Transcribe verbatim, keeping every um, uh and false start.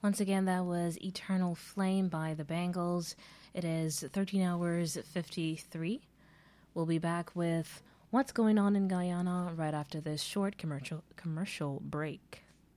Once again, that was Eternal Flame by the Bangles. It is thirteen hours fifty-three. We'll be back with what's going on in Guyana right after this short commercial commercial break.